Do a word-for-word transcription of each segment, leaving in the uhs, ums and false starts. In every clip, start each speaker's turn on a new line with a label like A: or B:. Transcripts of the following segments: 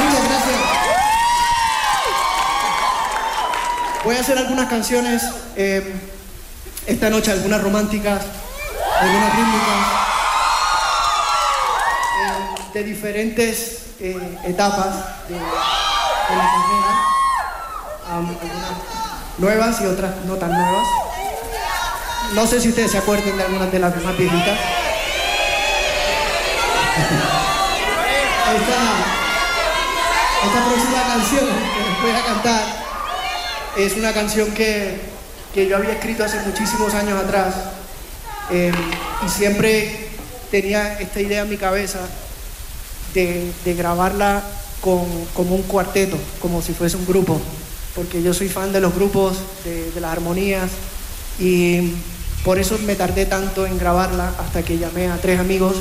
A: Muchas gracias. Voy a hacer algunas canciones eh, esta noche, algunas románticas, algunas rítmicas, eh, de diferentes eh, etapas de, de la carrera, um, algunas nuevas y otras no tan nuevas. No sé si ustedes se acuerdan de algunas de las más viejitas. Esta, esta próxima canción que les voy a cantar es una canción que, que yo había escrito hace muchísimos años atrás, eh, y siempre tenía esta idea en mi cabeza de, de grabarla con, como un cuarteto, como si fuese un grupo, porque yo soy fan de los grupos, de, de las armonías, y por eso me tardé tanto en grabarla hasta que llamé a tres amigos.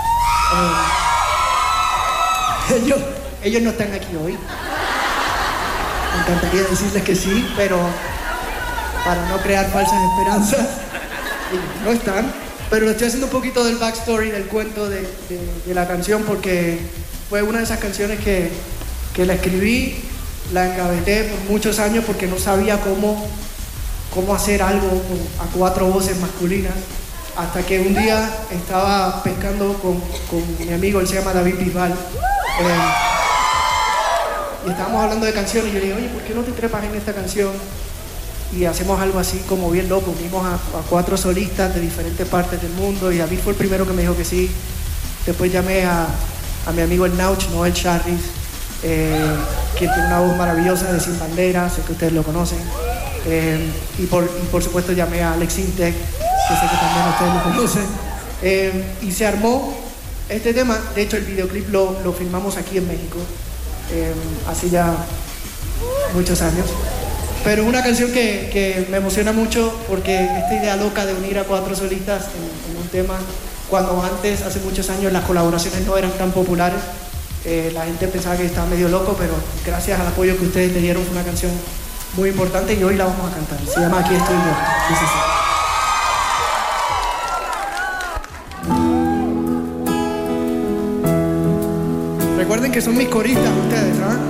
A: Eh, ellos, ellos no están aquí hoy. Me encantaría decirles que sí, pero para no crear falsas esperanzas, no están. Pero estoy haciendo un poquito del backstory, del cuento de, de, de la canción, porque fue una de esas canciones que, que la escribí, la engaveté por muchos años porque no sabía cómo, cómo hacer algo a cuatro voces masculinas. Hasta que un día estaba pescando con, con mi amigo, él se llama David Bisbal, eh, y estábamos hablando de canciones, y yo le dije, oye, ¿por qué no te trepas en esta canción? Y hacemos algo así como bien loco, unimos a, a cuatro solistas de diferentes partes del mundo, y David fue el primero que me dijo que sí. Después llamé a, a mi amigo el Nauch, Noel Charris, eh, que tiene una voz maravillosa de Sin Bandera, sé que ustedes lo conocen, eh, y, por, y por supuesto llamé a Alex Intec, que sé que también ustedes lo conocen, eh, y se armó este tema. De hecho el videoclip lo, lo filmamos aquí en México, eh, hace ya muchos años, pero una canción que, que me emociona mucho porque esta idea loca de unir a cuatro solistas en, en un tema, cuando antes, hace muchos años, las colaboraciones no eran tan populares, eh, la gente pensaba que estaba medio loco, pero gracias al apoyo que ustedes le dieron fue una canción muy importante, y hoy la vamos a cantar. Se llama Aquí estoy yo. Dice así. Recuerden que son mis coristas ustedes, ¿ah?